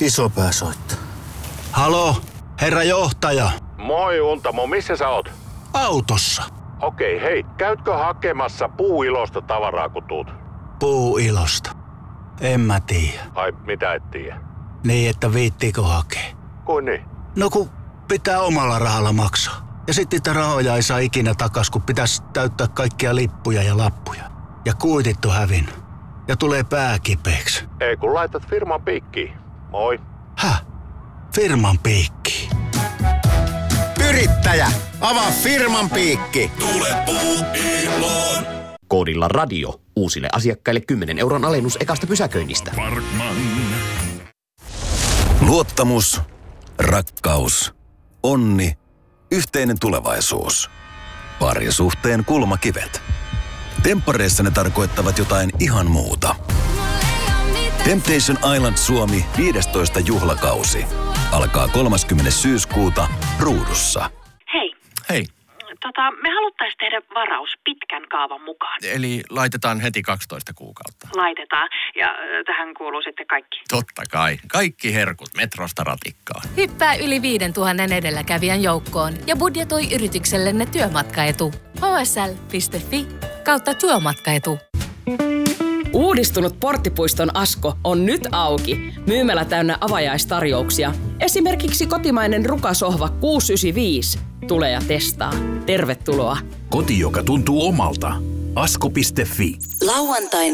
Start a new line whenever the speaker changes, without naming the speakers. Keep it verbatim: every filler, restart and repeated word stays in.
Isopää soittaa.
Halo, herra johtaja.
Moi Untamo, missä sä oot?
Autossa.
Okei, hei, käytkö hakemassa Puuilosta tavaraa kun tuut?
Puuilosta? En mä tiedä.
Ai, mitä et tiedä?
Niin, että viittiikö hakea?
Kuin niin?
No kun pitää omalla rahalla maksaa. Ja sitten niitä rahoja ei saa ikinä takas, kun pitäisi täyttää kaikkia lippuja ja lappuja. Ja kuitit on hävinnyt. Ja tulee pää kipeäksi.
Ei kun laitat firman piikkiin. Moi.
Häh? Firman piikkiin?
Yrittäjä, avaa firman piikki.
Tule Puuiloon.
Koodilla radio. Uusille asiakkaille kymmenen euron alennus ekasta pysäköinnistä.
Parkman.
Luottamus, rakkaus, onni, yhteinen tulevaisuus. Parisuhteen kulmakivet. Temppareissa ne tarkoittavat jotain ihan muuta. Temptation Island Suomi viidestoista juhlakausi. Alkaa kolmaskymmenes syyskuuta Ruudussa.
Hei.
Hei.
Tota, me haluttaisiin tehdä varaus pitkän kaavan mukaan.
Eli laitetaan heti kaksitoista kuukautta.
Laitetaan. Ja äh, tähän kuuluu sitten kaikki.
Totta kai. Kaikki herkut metrosta ratikkaan.
Hyppää yli viidentuhannen edelläkävijän joukkoon ja budjetoi yrityksellenne työmatkaetu. h s l piste f i kautta työmatkaetu.
Uudistunut Porttipuiston Asko on nyt auki. Myymälä täynnä avajaistarjouksia. Esimerkiksi kotimainen rukasohva kuusisataayhdeksänkymmentäviisi. Tule ja testaa. Tervetuloa.
Koti, joka tuntuu omalta. asko piste fi.
Lauantain